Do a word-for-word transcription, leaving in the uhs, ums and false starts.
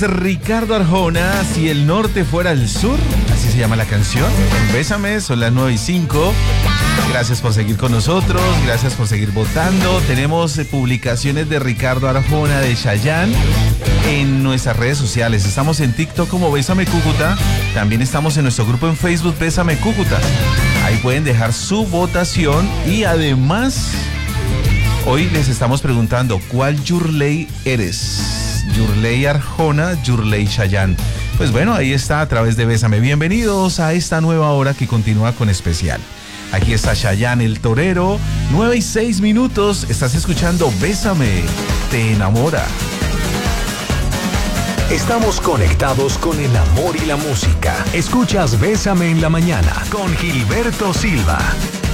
Ricardo Arjona, Si el norte fuera el sur, así se llama la canción. Bésame, son las nueve y cinco. Gracias por seguir con nosotros, gracias por seguir votando. Tenemos eh, publicaciones de Ricardo Arjona, de Chayanne, en nuestras redes sociales. Estamos en TikTok como Bésame Cúcuta. También estamos en nuestro grupo en Facebook Bésame Cúcuta. Ahí pueden dejar su votación y además hoy les estamos preguntando ¿cuál Yurley eres? Yurley Arjona, Yurley Chayanne. Pues bueno, ahí está a través de Bésame. Bienvenidos a esta nueva hora que continúa con especial. Aquí está Chayanne el torero, nueve y seis minutos. Estás escuchando Bésame, te enamora. Estamos conectados con el amor y la música. Escuchas Bésame en la mañana con Gilberto Silva.